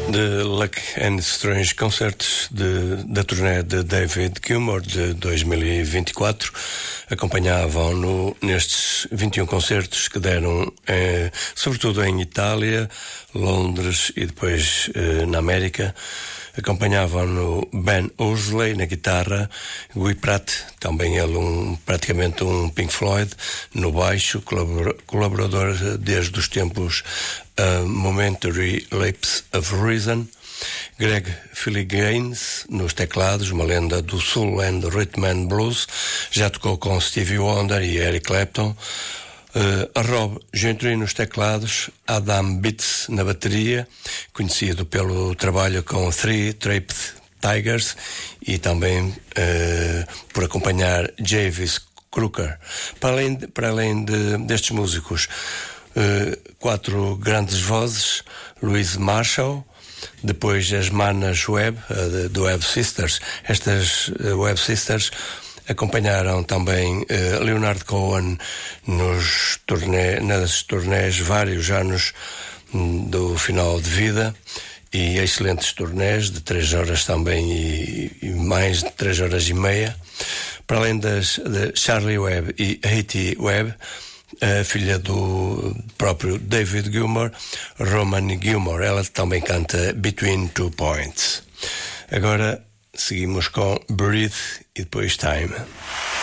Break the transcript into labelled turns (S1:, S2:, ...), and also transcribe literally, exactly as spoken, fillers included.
S1: The Luck and Strange Concerts de, da turnê de David Gilmour de dois mil e vinte e quatro acompanhavam-no nestes vinte e um concertos que deram eh, sobretudo em Itália, Londres e depois eh, na América. Acompanhavam-no Ben Owsley na guitarra, Guy Pratt, também ele um, praticamente um Pink Floyd, no baixo, colabor, colaborador desde os tempos uh, Momentary Lapse of Reason, Greg Philliganes nos teclados, uma lenda do Soul and Rhythm and Blues, já tocou com Stevie Wonder e Eric Clapton. Uh, a Rob Gentry nos teclados, Adam Bitts na bateria, conhecido pelo trabalho com Three Traped Tigers e também uh, por acompanhar Jarvis Cocker. Para além, de, para além de, destes músicos, uh, quatro grandes vozes: Louise Marshall, depois as Manas Webb, uh, do Webb Sisters. Estas uh, Webb Sisters acompanharam também uh, Leonard Cohen nos turnê, nas turnés vários anos um, do final de vida, e excelentes turnés de três horas também e, e mais de três horas e meia. Para além das de Charlie Webb e Hattie Webb, a filha do próprio David Gilmour, Roman Gilmour, ela também canta Between Two Points. Agora seguimos com Breathe e depois Time.